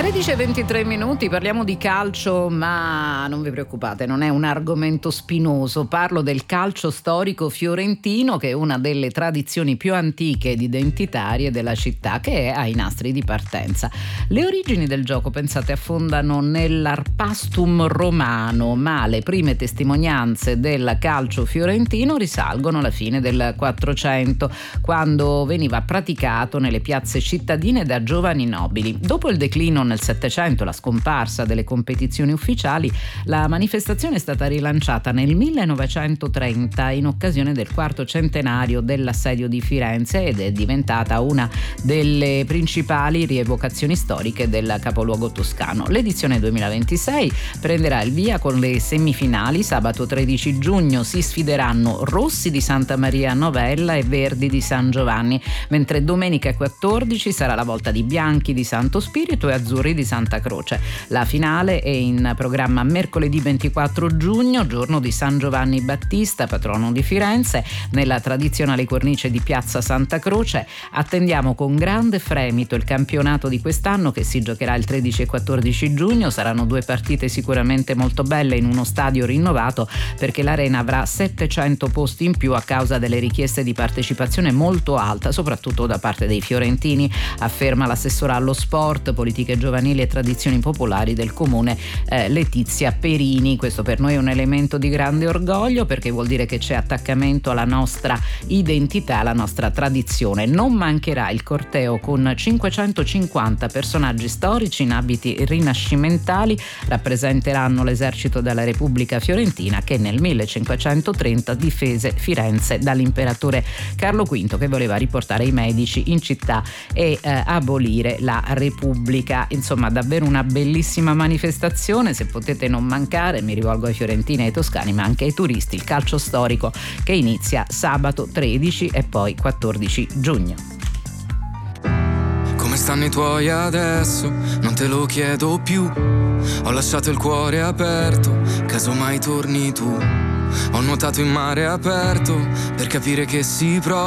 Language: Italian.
13:23, parliamo di calcio, ma non vi preoccupate, non è un argomento spinoso. Parlo del calcio storico fiorentino, che è una delle tradizioni più antiche ed identitarie della città, che è ai nastri di partenza. Le origini del gioco, pensate, affondano nell'Arpastum romano, ma le prime testimonianze del calcio fiorentino risalgono alla fine del 400, quando veniva praticato nelle piazze cittadine da giovani nobili. Dopo il declino nel Settecento, la scomparsa delle competizioni ufficiali, la manifestazione è stata rilanciata nel 1930 in occasione del quarto centenario dell'assedio di Firenze ed è diventata una delle principali rievocazioni storiche del capoluogo toscano. L'edizione 2026 prenderà il via con le semifinali. Sabato 13 giugno si sfideranno Rossi di Santa Maria Novella e Verdi di San Giovanni, mentre domenica 14 sarà la volta di Bianchi di Santo Spirito e Azzurri di Santa Croce. La finale è in programma mercoledì 24 giugno, giorno di San Giovanni Battista, patrono di Firenze, nella tradizionale cornice di Piazza Santa Croce. Attendiamo con grande fremito il campionato di quest'anno, che si giocherà il 13 e 14 giugno. Saranno due partite sicuramente molto belle in uno stadio rinnovato, perché l'arena avrà 700 posti in più a causa delle richieste di partecipazione molto alta, soprattutto da parte dei fiorentini, afferma l'assessora allo sport, politiche giovanili e tradizioni popolari del comune Letizia Perini. Questo per noi è un elemento di grande orgoglio, perché vuol dire che c'è attaccamento alla nostra identità, alla nostra tradizione. Non mancherà il corteo con 550 personaggi storici in abiti rinascimentali. Rappresenteranno l'esercito della Repubblica Fiorentina, che nel 1530 difese Firenze dall'imperatore Carlo V, che voleva riportare i medici in città e abolire la Repubblica. Insomma, davvero una bellissima manifestazione. Se potete non mancare, mi rivolgo ai fiorentini e ai toscani, ma anche ai turisti, il calcio storico, che inizia sabato 13 e poi 14 giugno. Come stanno i tuoi adesso? Non te lo chiedo più. Ho lasciato il cuore aperto, casomai torni tu. Ho nuotato in mare aperto per capire che si prova